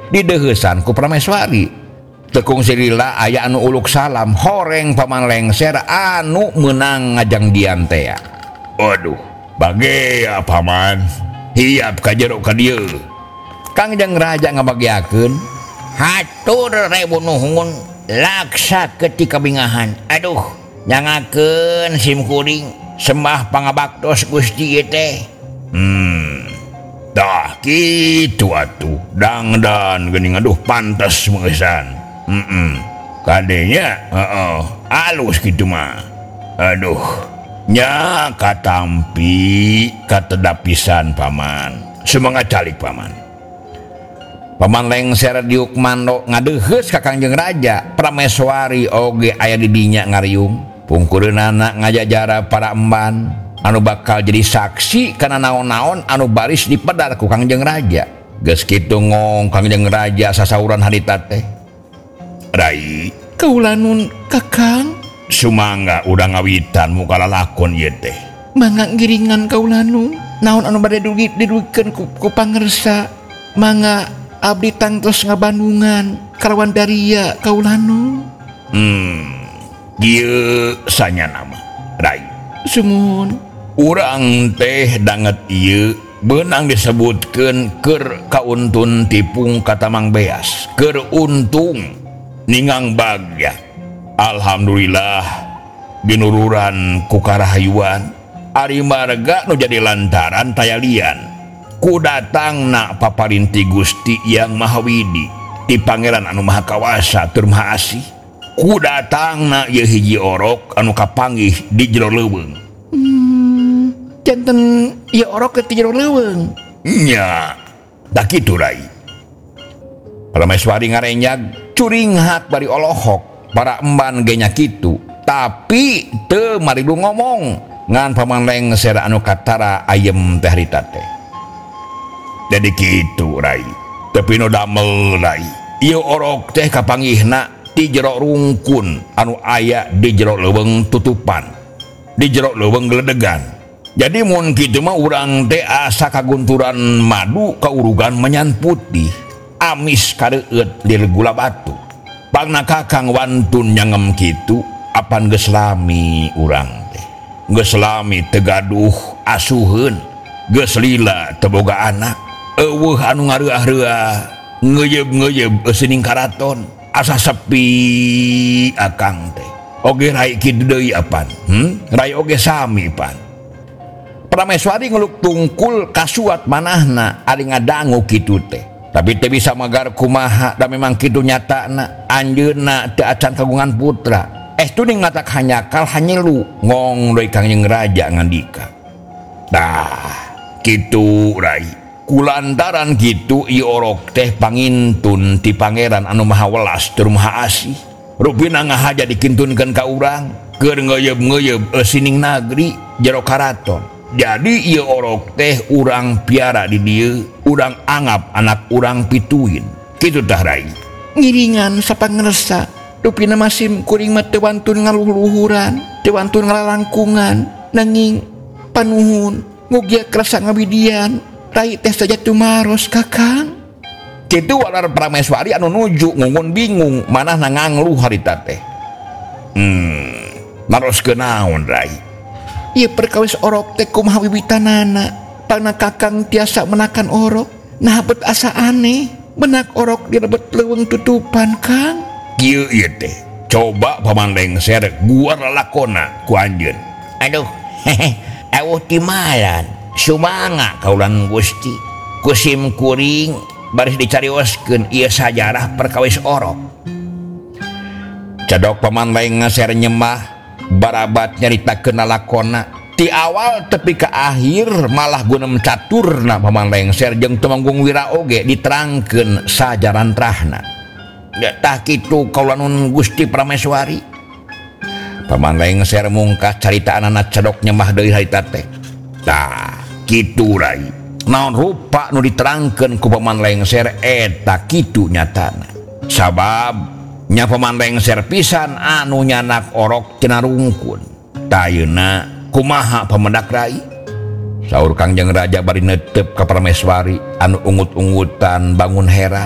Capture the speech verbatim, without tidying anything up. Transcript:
di dehesan ku Prameswari. Tekung silila aya anu uluk salam horeng paman lengser anu menang ngajang dian teh. Waduh, bagea paman. Hiap ka jero ka dieu. Kangjeng Raja ngabagiakeun, hatur rebu nuhun laksa ketika bingahan. Aduh, nyangakeun sim kuring sembah pangabaktos Gusti ieu teh. Hmm. Dah kitu atuh. Dangdan geuning aduh pantes meusan. Heeh. Kadenya heeh, alus kitu mah. Aduh. Nya katampi katedapisan paman. Semangat calik paman. Paman lengser diuk mando ngadeheus ka Kangjeng Raja. Prameswari oge aya di dinya ngariung. Pungkureunana ngajajara para emban anu bakal jadi saksi kana naon-naon anu baris dipedar ku Kangjeng Raja. Geus kitu ngong Kangjeng Raja sasauran harita teh. Rai, kaula nun Kakang. Sumangga udah ngawitan muka lalakon ieu teh. Mangga ngiringan kaula nun. Naon anu bade dugi didugikeun ku, ku pangersa. Mangga abdi tangtos ngabandungan kalawan daria kaula nun. Hmm. Ieu sanya nama. Rai. Sumun. Urang teh danget ieu beunang disebutkeun keur kauntun tipung katamang beas. Keur untung ningang bagja. Alhamdulillah ginururan ku karahayuan ari marga nu jadi lantaran tayalian ku datangna paparinti Gusti Yang Mahawidi ti Pangeran anu Maha Kawasa tur Maha Asih. Ku datangna ieu hiji orok anu kapanggih di jero leuweung. Hmm, janten ieu orok ke jero leuweung. Nya, da kitu Rai. Prameswari ngarenyag curinghat bari olohok. Para emban genya kitu, tapi teu maridu ngomong ngan paman lengser anu katara ayem teh harita teh. Jadi kitu Rai. Tapi no damel Rai. Ieu orok teh kapanggihna ti jero rungkun anu aya di jero leuweung tutupan. Di jero leuweung gledegan. Jadi mun kitu mah urang teh asa kagunturan madu kaurugan menyan putih. Amis kareueut lir gula batu. Pangna Kakang wantun nyangem kitu apan geus lami urang teh. Geus lami teu gaduh asuheun, geus lila teu boga anak. Eueuh anu ngareuah-reuah, ngeuyeub-ngeuyeub eueuh karaton, asa sepi akang teh. Oge Rai kitu deui apan. Hmm? Rai oge sami pan. Prameswari ngeluk tungkul kasuat manahna ari ngadangu kitu teh. Tapi teu bisa magar kumaha da memang kitu nyatana anjeunna teu acan kagungan putra. Eh tu ning ngatak hanyakal hanyelu ngong deui Kangjeng Raja ngandika. Dah, kitu Rai. Kulantaran kitu ieu orok teh pangintun ti Pangeran anu Maha Welas tur Maha Asih. Rupina ngahaja dikintunkeun ka urang keur ngeuyeub-ngeuyeub sining nagri jero karaton. Jadi ieu orok teh urang piara di dieu, urang anggap anak urang pituin. Kitu tah Rai. Ngiringan sapangersa, rupina masim kuring mah teu wantun ngaluhuran, teu wantun ngalalangkungan, nanging panuhun ngugia kerasa ngawidian. Rai teh saja tumaros Kakang. Kitu walar Prameswari anu nuju ngungun bingung manahna ngangluh harita teh. Hmm, maroskeun naon Rai? Ieu perkawis orok teh kumaha wiwitanana. Pangna Kakang tiasa menakan orok, nah bet asa aneh. Benak orok direbet leuweung tutupan Kang. Kieu ieu teh. Coba paman lengser guar lalakonna ku anjeun. Aduh, hehe, eueuh timalan. Sumanga kaulan Gusti. Kusim kuring baris dicarioskeun ieu sajarah perkawis orok. Cadok paman lengser nyemah barabat nyaritakeun lalakonna ti awal tepi ka akhir malah gunem caturna paman lengser jeung Tumanggung Wira oge diterangkeun sajarantrahna. Ya tah kitu kaula nun Gusti Prameswari. Paman lengser mungkas caritaanana cadok nyemah deui harita teh. Tah, kitu Rai. Naon rupa nu diterangkeun ku paman lengser eta kitu nyatana. Sabab nya paman lengser pisan anu nyanak orok cenah rungkun. Tayeuna kumaha pamendak Rai? Saur Kangjeng Raja bari neuteup ka Prameswari anu ungut-ungutan bangun heran.